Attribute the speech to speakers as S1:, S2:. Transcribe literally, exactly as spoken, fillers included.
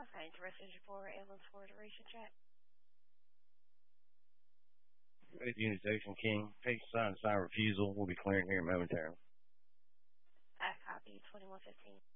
S1: Okay, interested for ambulance for duration check.
S2: With Unit Station King, patient sign sign refusal. We'll be clearing here momentarily.
S1: I copy twenty-one fifteen.